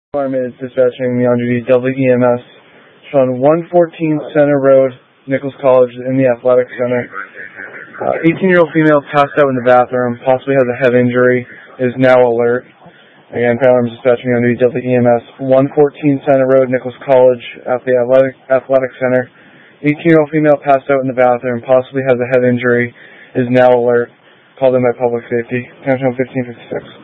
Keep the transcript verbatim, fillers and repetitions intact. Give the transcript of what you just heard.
Department is dispatching me on duty W E M S on one fourteen Center Road, Nichols College, in the Athletic Center. eighteen-year-old female passed out in the bathroom, possibly has a head injury, is now alert. Again, Firearms dispatching me on duty W E M S one fourteen Center Road, Nichols College, at the Athletic, Athletic Center. eighteen-year-old female passed out in the bathroom, possibly has a head injury, is now alert. Called in by Public Safety. Attention fifteen fifty-six.